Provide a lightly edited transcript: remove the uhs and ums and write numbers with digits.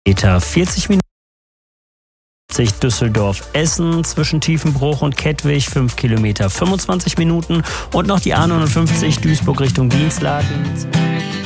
40 Minuten. Düsseldorf-Essen zwischen Tiefenbruch und Kettwig 5 Kilometer 25 Minuten und noch die A59 Duisburg Richtung Dienstlaken.